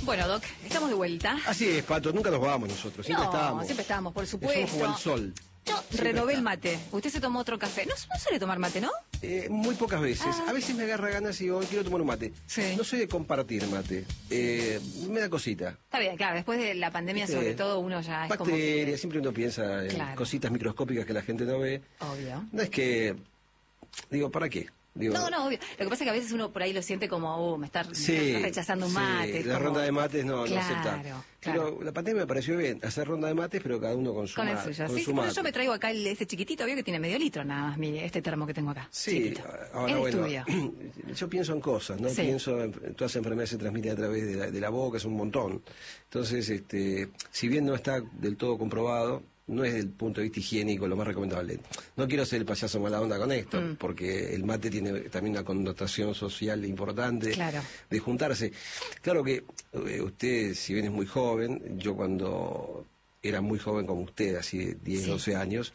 Bueno, Doc, estamos de vuelta. Así es, Pato, nunca nos vamos nosotros, siempre estábamos. Siempre estábamos, por supuesto. Somos como el sol. Yo renové el mate. Usted se tomó otro café. No suele tomar mate, ¿no? Muy pocas veces. A veces me agarra ganas y digo, quiero tomar un mate. Sí. No soy de compartir mate. Me da cosita. Está bien, claro, después de la pandemia sobre todo uno ya es como bacterias, que... siempre uno piensa en cositas microscópicas que la gente no ve. Obvio. No es que... Digo, ¿para qué? Digo, no, obvio. Lo que pasa es que a veces uno por ahí lo siente como, me está rechazando un mate. La ronda de mates no acepta. Claro. Pero la pandemia me pareció bien, hacer ronda de mates, pero cada uno con su mate. Con el suyo. Sí, bueno, yo me traigo acá ese chiquitito, veo que tiene medio litro nada más, mire, este termo que tengo acá. Sí, chiquitito. Ahora es bueno, tuyo. yo pienso en cosas, ¿no? Sí. Pienso en todas las enfermedades se transmiten a través de la boca, es un montón. Entonces, si bien no está del todo comprobado, no es desde el punto de vista higiénico lo más recomendable. No quiero ser el payaso mala onda con esto, porque el mate tiene también una connotación social importante de juntarse. Claro que usted, si bien es muy joven, yo cuando era muy joven como usted, así 10, 12 años,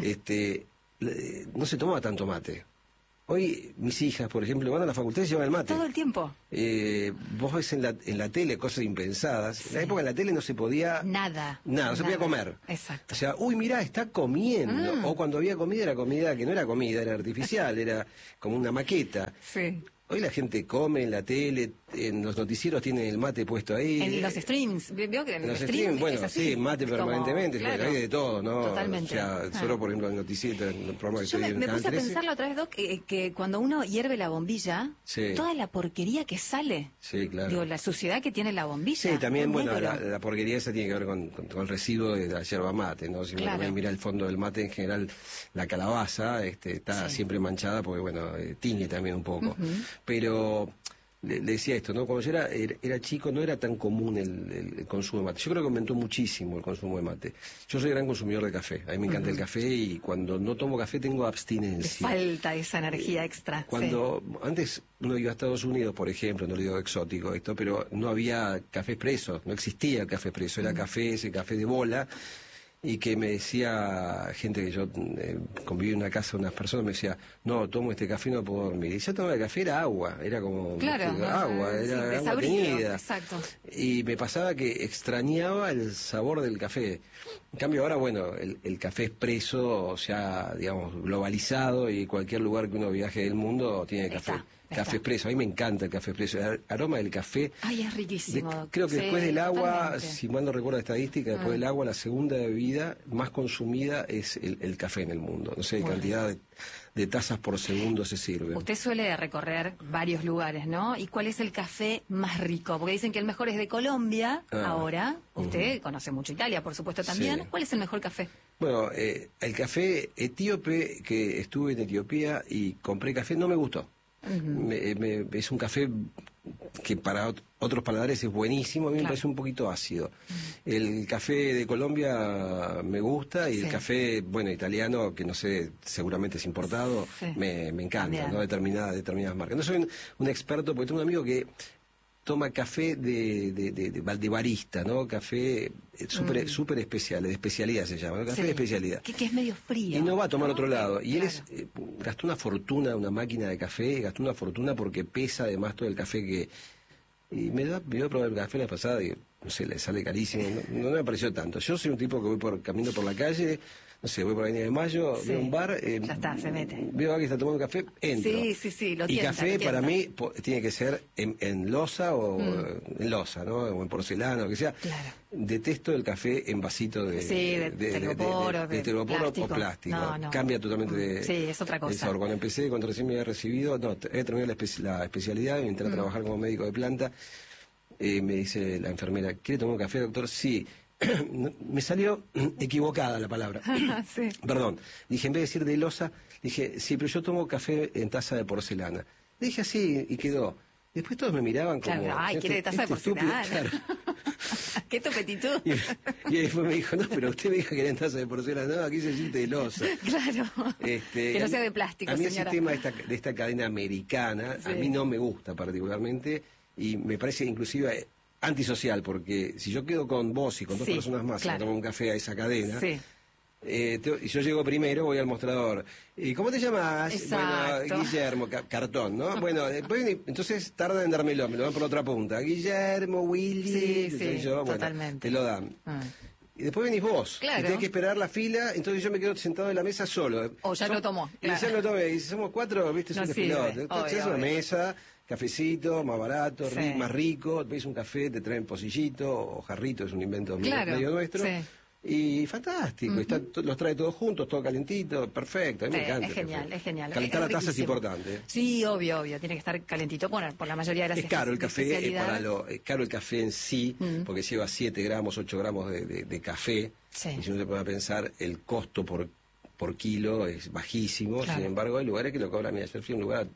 no se tomaba tanto mate. Hoy mis hijas, por ejemplo, van a la facultad y llevan el mate. Todo el tiempo. Vos ves en la tele cosas impensadas. Sí. En la época en la tele no se podía... Nada, no se podía comer. Exacto. O sea, uy, mirá, está comiendo. O cuando había comida, era comida que no era comida, era artificial, era como una maqueta. Sí. Hoy la gente come en la tele, en los noticieros tienen el mate puesto ahí. En los streams, veo que en los streams, bueno, sí, mate permanentemente, claro, hay de todo, ¿no? Totalmente. O sea, solo por ejemplo el noticiero, el programa que estoy en me puse a 13. pensar la otra vez, Doc, que cuando uno hierve la bombilla, toda la porquería que sale, digo, la suciedad que tiene la bombilla. Sí, también, bueno, la porquería esa tiene que ver con el residuo de la yerba mate, ¿no? Si uno mira el fondo del mate, en general, la calabaza está siempre manchada porque, bueno, tiñe también un poco. Pero... Le decía esto, ¿no? Cuando yo era chico no era tan común el consumo de mate. Yo creo que aumentó muchísimo el consumo de mate. Yo soy gran consumidor de café. A mí me encanta el café y cuando no tomo café tengo abstinencia. Te falta esa energía extra. Antes uno iba a Estados Unidos, por ejemplo, no le digo exótico esto, pero no había café expreso, no existía el café expreso, era ese café de bola. Y que me decía gente que yo conviví en una casa, unas personas me decía, no, tomo este café y no puedo dormir. Y yo tomaba el café, era agua, era como agua, era agua teñida. Exacto. Y me pasaba que extrañaba el sabor del café. En cambio ahora, bueno, el café expreso, o sea, digamos, globalizado y cualquier lugar que uno viaje del mundo tiene café. Café expreso, a mí me encanta el café expreso, el aroma del café. Ay, es riquísimo. Creo que después del agua, si mal no recuerdo la estadística, después del agua, la segunda bebida más consumida es el café en el mundo. No sé, cantidad de tazas por segundo se sirve. Usted suele recorrer varios lugares, ¿no? ¿Y cuál es el café más rico? Porque dicen que el mejor es de Colombia, ahora. Usted conoce mucho Italia, por supuesto, también. Sí. ¿Cuál es el mejor café? Bueno, el café etíope, que estuve en Etiopía y compré café, no me gustó. Es un café que para otros paladares es buenísimo, a mí me parece un poquito ácido. El café de Colombia me gusta y el café, bueno, italiano, que no sé, seguramente es importado, me encanta, ¿no? Determinadas marcas. No soy un experto porque tengo un amigo que toma café de barista, ¿no? Café súper especial, de especialidad se llama, ¿no? Café de especialidad. Que es medio frío. Y no va a tomar otro lado. Y él gastó una fortuna, una máquina de café, gastó una fortuna porque pesa además todo el café que... Y me dio a probar el café la pasada y, no sé, le sale carísimo, no me pareció tanto. Yo soy un tipo que camino por la calle, no sé, voy por la Avenida de Mayo, veo un bar, ya está, se mete. Veo a alguien que está tomando café, entro. Sí, lo tienta. Y café para mí tiene que ser en loza o en loza, ¿no? O en porcelana, o que sea. Claro. Detesto el café en vasito de telgopor o plástico. No. Cambia totalmente de es otra cosa. El sabor. Cuando recién me había recibido, he terminado la especialidad y entré a trabajar como médico de planta. Me dice la enfermera, ¿quiere tomar un café, doctor? Sí. Me salió equivocada la palabra. Perdón. Dije, en vez de decir de loza, dije, sí, pero yo tomo café en taza de porcelana. Dije así y quedó. Después todos me miraban como... Claro, quiere de taza de porcelana. Claro. ¡Qué topetitud! Y después me dijo, no, pero usted me dijo que era en taza de porcelana. No, aquí se siente de loza. Claro. Que no sea de plástico, a mí señora. El sistema de esta cadena americana, a mí no me gusta particularmente y me parece inclusive antisocial, porque si yo quedo con vos y con dos personas más a tomar un café a esa cadena, y yo llego primero, voy al mostrador. ¿Y cómo te llamas? Exacto. Bueno, Guillermo, cartón, ¿no? Bueno, después, entonces tardan en dármelo, me lo dan por la otra punta. Guillermo, Willy, Sí, yo, bueno, totalmente. te lo dan. Y después venís vos, Claro. y tenés que esperar la fila, entonces yo me quedo sentado en la mesa solo. O ya lo tomó. Y ya lo tomé, y si somos 4, viste, es No un sirve, despelote. Entonces es una obvio. mesa, cafecito, más barato, Sí. más rico, pedís un café, te traen pocillito o jarrito, es un invento Claro, medio nuestro. sí. Y fantástico, los trae todos juntos, todo calentito, perfecto, a mí me encanta. Es genial, es genial. Calentar la taza es riquísimo. importante. Sí, obvio, tiene que estar calentito por la mayoría de las Es caro el de café, especialidad. es caro el café en sí, porque lleva 7 gramos, 8 gramos de café. Sí. Y si uno se pone a pensar, el costo por kilo es bajísimo. Claro. Sin embargo, hay lugares que lo cobran. Mira, ayer fui a un lugar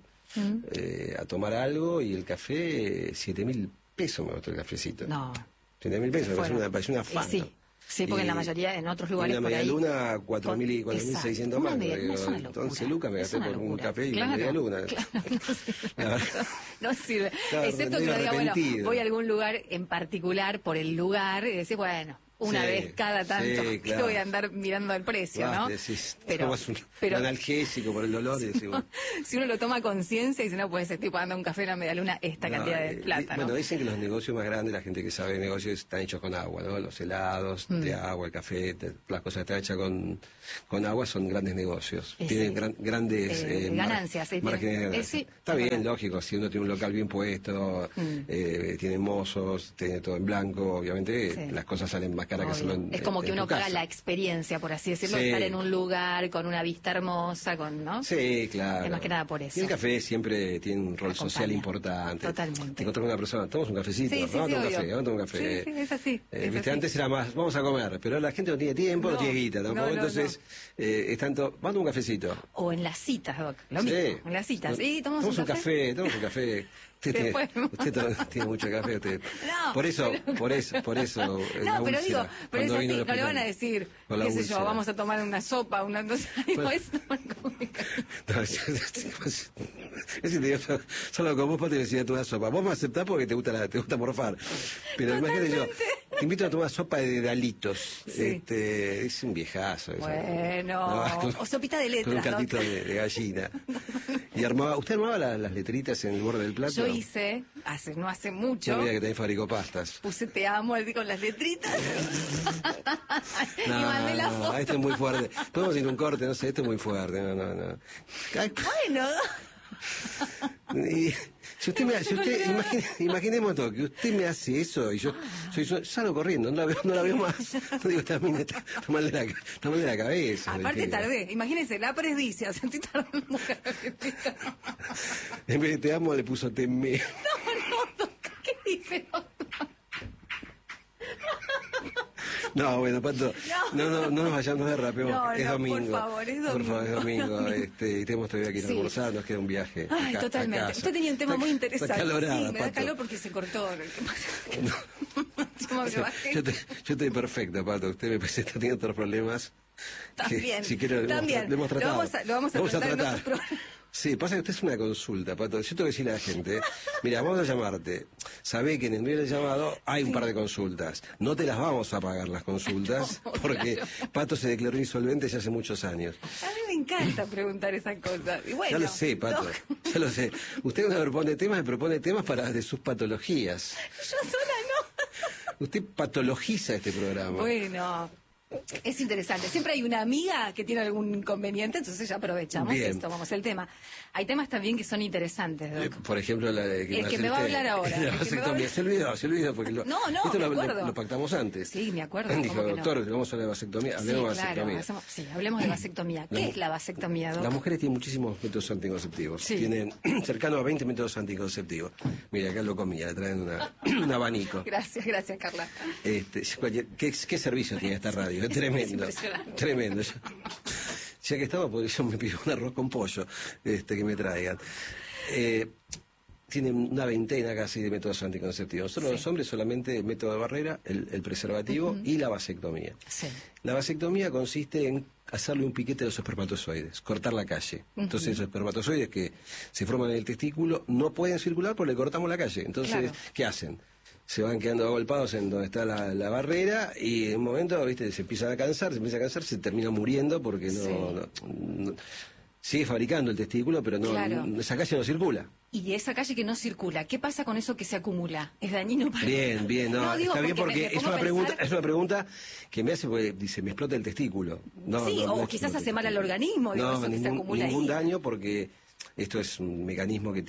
a tomar algo y el café, 7.000 pesos me costó el cafecito. No. 7.000 pesos, me Fueron. pareció una fanta. Sí, porque en la mayoría, en otros lugares una por media ahí... luna, 4.600 Exacto. más. Una media luna es una Entonces locura. lucas me Es gasté una por un locura. café y Claro, una media luna. claro, La verdad. no sirve. Estaba Excepto que medio uno diga, bueno, arrepentido. voy a algún lugar en particular por el lugar y decir, bueno, una Sí, vez cada tanto sí, que claro. voy a andar mirando el precio, ¿no? Decís, Pero- tomas un pero- analgésico por el dolor y decís, bueno, Si uno lo toma a conciencia y si no, pues estoy pagando un café en la media luna esta no, cantidad de plata, ¿no? Bueno, dicen que los negocios más grandes, la gente que sabe de negocios, están hechos con agua, ¿no? Los helados de agua, el café, las cosas que están hechas con agua son grandes negocios. Sí. Tienen grandes ganancias, sí, márgenes de tienen- ganancias. sí, Está es bien, verdad. lógico, si uno tiene un local bien puesto, tiene mozos, tiene todo en blanco, obviamente Sí. las cosas salen más caras que Obvio. hacerlo Es como que en uno tu paga casa. la experiencia, por así decirlo, Sí. estar en un lugar con una vista hermosa, ¿no? Sí, claro. Es más que nada por eso. Y el café siempre tiene un rol Acompaña. social importante. Totalmente. Te encontrás con una persona, tomamos un cafecito, Sí, vamos sí, a tomar un obvio. café, vamos a tomar un café. Sí, es así, es Viste, así. antes era más, vamos a comer, pero ahora la gente no tiene tiempo, no, No, tiene guita tampoco, no, entonces es tanto, vamos a tomar un cafecito. O en las citas, Doc. Lo Sí. mismo. En las citas. Sí, tomamos un café. Tomamos un café. Usted Después- tiene mucho café, usted. No, por eso. No, pero digo, pero es así, no le van a decir decir, qué sé yo, vamos a tomar una sopa, una cosa, digo, Bueno. es tomar como mi café. Es que te digo, solo con vos te decía tomar sopa. Vos me aceptás porque te gusta morfar. Pero imagínate yo, te invito a tomar sopa de dalitos. Sí. Es un viejazo. Eso. Bueno, o sopita de letras, Con un Doc. caldito de gallina. Y ¿usted armaba las letritas en el borde del plato? Yo hice, no hace mucho, No me diga que también fabricó pastas. puse te amo así con las letritas y mandé la foto. Esto es muy fuerte. Podemos ir a un corte, no sé, esto es muy fuerte. No. Ay, Bueno, y si usted imaginemos todo, que usted me hace eso y yo salgo corriendo, no la veo más. No digo, está mal de la cabeza. aparte ¿viste? tardé, imagínense, la presbicia, sentí tardé en buscar la letrita. En vez de te amo le puso te me. No, ¿qué dice? No, bueno, Pato, no nos vayamos, no derrapemos. No, Es no, domingo. por favor, es Por favor, es domingo. domingo. Y tenemos todavía que ir a Sí. almorzar, nos queda un viaje. Ay, a totalmente. casa. Usted tenía un tema muy interesante. Está calorada, sí, me da Pato. calor porque se cortó. ¿Qué pasa? Yo me bajé. Yo estoy perfecta, Pato. Usted me parece que está teniendo otros problemas. También, Si quiere, lo también. hemos tratado. Lo vamos a tratar en otros programas. Sí, pasa que usted es una consulta, Pato. Yo tengo que decirle a la gente, mira, vamos a llamarte. Sabé que en el medio del llamado hay un par de consultas. No te las vamos a pagar las consultas, No, porque claro. Pato se declaró insolvente ya hace muchos años. A mí me encanta preguntar esas cosas. Y bueno, Ya lo sé, Pato, no, ya lo sé. Usted cuando me propone temas de sus patologías. yo sola Usted patologiza este programa. no. Bueno, es interesante. Siempre hay una amiga que tiene algún inconveniente, entonces ya aprovechamos Bien. esto, vamos al tema. Hay temas también que son interesantes, Doc. Por ejemplo, la de El que me va a hablar ahora. La El que me va a vasectomía. hablar- Se olvidó porque No, esto me acuerdo. lo pactamos antes. Sí, me acuerdo. Dijo, ¿cómo que no? doctor, vamos a hablar de vasectomía. Sí, Hablemos de claro, vasectomía. sí, hablemos de vasectomía. ¿Qué es la vasectomía, Doc? Las mujeres tienen muchísimos métodos anticonceptivos. Sí. Tienen cercano a 20 métodos anticonceptivos. Mira, acá lo comía, le traen un abanico. Gracias, Carla. ¿Qué servicio tiene esta radio? Es tremendo. impresionante. Tremendo. Ya que estamos, porque yo me pido un arroz con pollo que me traigan. Tienen una veintena casi de métodos anticonceptivos. Solo los hombres solamente el método de barrera, el preservativo y la vasectomía. Sí. La vasectomía consiste en hacerle un piquete a los espermatozoides, cortar la calle. Entonces los espermatozoides que se forman en el testículo no pueden circular porque le cortamos la calle. Entonces, Claro. ¿qué hacen? se van quedando agolpados en donde está la barrera y en un momento, viste, se empieza a cansar, se termina muriendo porque no sigue fabricando el testículo, pero esa calle no circula. Y esa calle que no circula, ¿qué pasa con eso que se acumula? ¿Es dañino para...? Bien, no, digo, está bien porque es una pregunta que me hace, porque dice, me explota el testículo. O quizás hace mal al organismo, eso que se acumula ningún ahí. daño, porque esto es un mecanismo que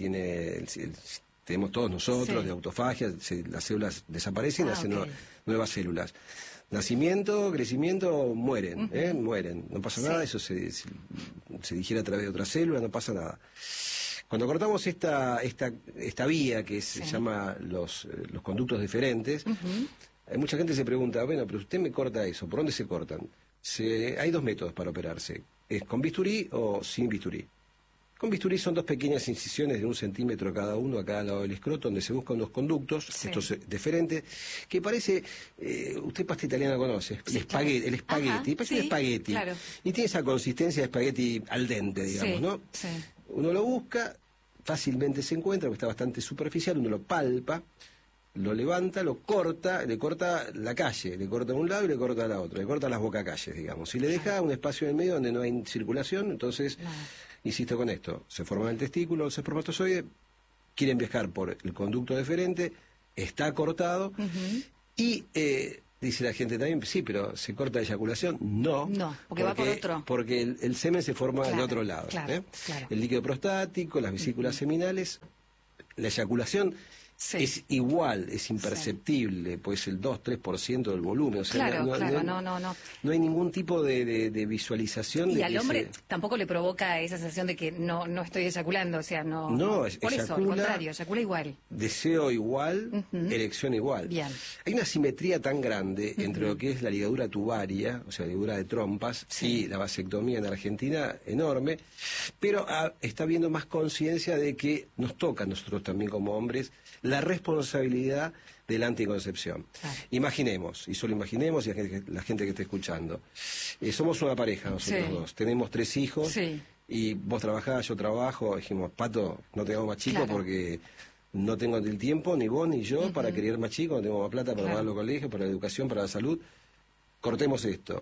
tenemos todos nosotros, de autofagia, las células desaparecen y hacen nuevas células. Nacimiento, crecimiento, mueren, mueren. No pasa nada, eso se digiere a través de otras células, no pasa nada. Cuando cortamos esta vía que se llama los conductos deferentes, hay mucha gente que se pregunta, bueno, pero usted me corta eso, ¿por dónde se cortan? Hay dos métodos para operarse, ¿es con bisturí o sin bisturí? Con bisturí son dos pequeñas incisiones de 1 centímetro cada uno a cada lado del escroto, donde se buscan unos conductos, estos deferentes, que parece, usted pasta italiana conoce, el espagueti, parece un espagueti, y tiene esa consistencia de espagueti al dente, digamos, ¿no? Sí. Uno lo busca, fácilmente se encuentra, porque está bastante superficial, uno lo palpa, lo levanta, lo corta, le corta la calle, le corta a un lado y le corta a la otra, le corta las bocacalles, digamos, y le deja un espacio en el medio donde no hay circulación, entonces... Insisto con esto, se forma el testículo, los espermatozoides quieren viajar por el conducto deferente, está cortado y dice la gente también, sí, pero ¿se corta la eyaculación? No, porque va por otro. Porque el semen se forma del otro lado. El líquido prostático, las vesículas seminales, la eyaculación es igual, es imperceptible, pues el 2-3% del volumen. O sea, no hay ningún tipo de visualización. Y al hombre tampoco le provoca esa sensación de que no estoy eyaculando, o sea, por eso, al contrario, eyacula igual. Deseo igual, erección igual. Bien. Hay una simetría tan grande entre lo que es la ligadura tubaria, o sea, la ligadura de trompas, y la vasectomía en Argentina, enorme, pero está habiendo más conciencia de que nos toca a nosotros también como hombres la responsabilidad de la anticoncepción. Imaginemos, y solo imaginemos, y la gente que esté escuchando, somos una pareja nosotros dos, tenemos 3 hijos, y vos trabajás, yo trabajo, dijimos, Pato, no tengamos más chicos porque no tengo el tiempo, ni vos ni yo, para criar más chicos, no tengo más plata para pagar los colegios, para la educación, para la salud, cortemos esto.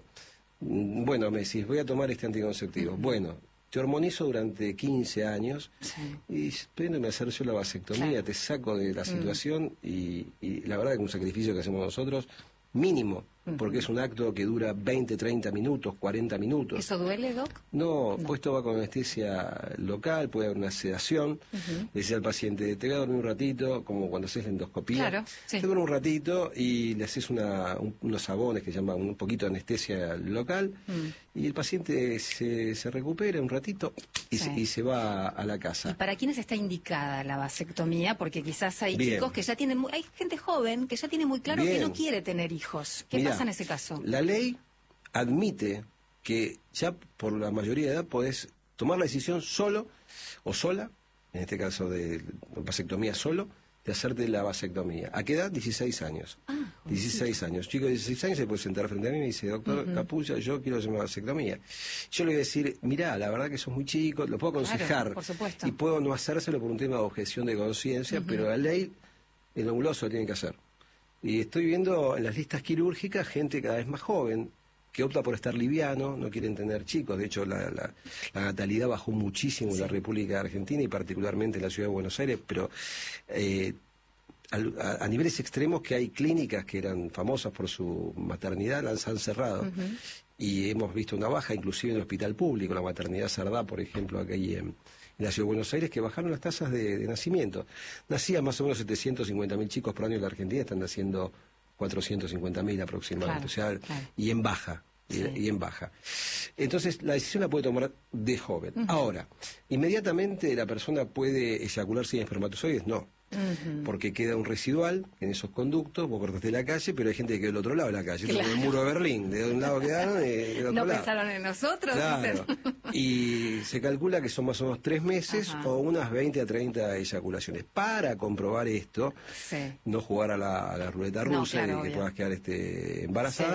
Bueno, me decís, voy a tomar este anticonceptivo. Bueno, te hormonizo durante 15 años y espérenme a hacer yo la vasectomía, te saco de la situación y la verdad que es un sacrificio que hacemos nosotros mínimo, porque es un acto que dura 20, 30 minutos, 40 minutos. ¿Eso duele, Doc? No, pues esto va con anestesia local, puede haber una sedación. Le decía al paciente, te voy a dormir un ratito, como cuando haces la endoscopía. Te duerme un ratito y le haces unos sabones que llaman un poquito de anestesia local y el paciente se recupera un ratito y se va a la casa. ¿Y para quiénes está indicada la vasectomía? Porque quizás hay chicos que ya tienen, hay gente joven que ya tiene muy claro que no quiere tener hijos. ¿Qué pasa en ese caso? La ley admite que ya por la mayoría de edad podés tomar la decisión solo o sola, en este caso de vasectomía solo, de hacerte la vasectomía. ¿A qué edad? 16 años. 16 años. Chico de 16 años se puede sentar frente a mí y me dice, doctor Capulla, yo quiero hacer una vasectomía. Yo le voy a decir, mirá, la verdad que sos muy chico, lo puedo aconsejar. Por supuesto. Y puedo no hacérselo por un tema de objeción de conciencia, pero la ley, el nobuloso lo tiene que hacer. Y estoy viendo en las listas quirúrgicas gente cada vez más joven que opta por estar liviano, no quieren tener chicos. De hecho, la natalidad bajó muchísimo en la República Argentina y particularmente en la ciudad de Buenos Aires, pero a niveles extremos que hay clínicas que eran famosas por su maternidad, las han cerrado. Y hemos visto una baja, inclusive en el hospital público, la maternidad Sardá, por ejemplo, aquí en la ciudad de Buenos Aires, que bajaron las tasas de nacimiento. Nacían más o menos 750.000 chicos por año en la Argentina, están naciendo 450.000 aproximadamente, y en baja. Y en baja. Entonces, la decisión la puede tomar de joven. Ahora, ¿inmediatamente la persona puede eyacular sin espermatozoides? No. Porque queda un residual en esos conductos, vos cortaste la calle, pero hay gente que quedó del otro lado de la calle, como el muro de Berlín, de un lado quedaron y del otro lado. No pensaron en nosotros. Claro. Y se calcula que son más o menos 3 meses o unas 20 a 30 eyaculaciones. Para comprobar esto, no jugar a la ruleta rusa y que puedas quedar embarazada,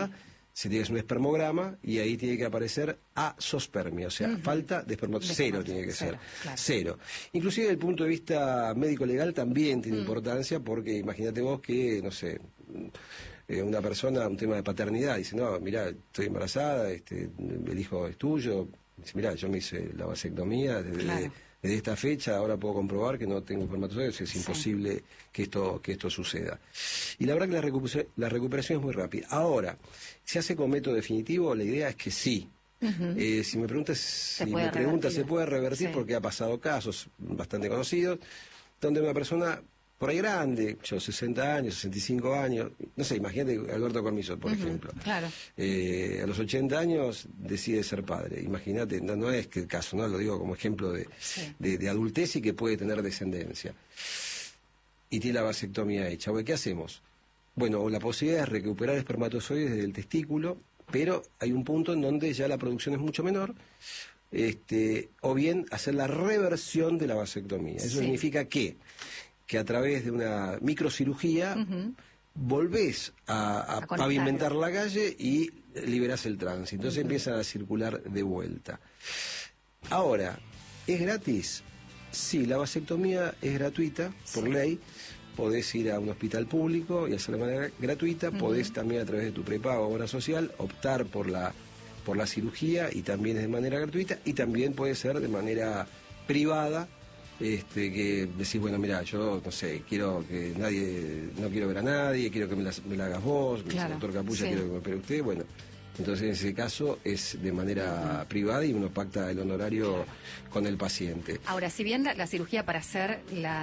se tiene que hacer un espermograma y ahí tiene que aparecer asospermia, o sea, falta de espermatozoides. Cero tiene que ser, claro. Cero. Inclusive desde el punto de vista médico-legal también tiene importancia, porque imagínate vos que, no sé, una persona, un tema de paternidad, dice, no, mirá, estoy embarazada, el hijo es tuyo, dice, mirá, yo me hice la vasectomía desde esta fecha, ahora puedo comprobar que no tengo espermatozoides, es imposible que esto suceda. Y la verdad que la recuperación es muy rápida. Ahora, ¿se hace con método definitivo? La idea es que sí. Si me preguntas, ¿se puede revertir? Porque ha pasado casos bastante conocidos, donde una persona por ahí grande, 60 años, 65 años, no sé, imagínate Alberto Cormizo, por ejemplo. Claro. A los 80 años decide ser padre. Imagínate, no es que el caso, no lo digo como ejemplo de adultez y que puede tener descendencia. Y tiene la vasectomía hecha. Bueno, ¿qué hacemos? Bueno, la posibilidad es recuperar espermatozoides del testículo, pero hay un punto en donde ya la producción es mucho menor, o bien hacer la reversión de la vasectomía. Eso significa que a través de una microcirugía volvés a pavimentar la calle y liberás el tránsito. Entonces empiezan a circular de vuelta. Ahora, ¿es gratis? Sí, la vasectomía es gratuita por ley. Podés ir a un hospital público y hacerla de manera gratuita. Podés también, a través de tu prepago o obra social, optar por la cirugía, y también es de manera gratuita. Y también puede ser de manera privada, que decís, bueno, mira, yo no sé, quiero que no quiero ver a nadie, quiero que me la hagas vos, doctor Capulla, quiero que me opere usted, bueno, entonces en ese caso es de manera privada y uno pacta el honorario con el paciente. Ahora, si bien la cirugía para hacer la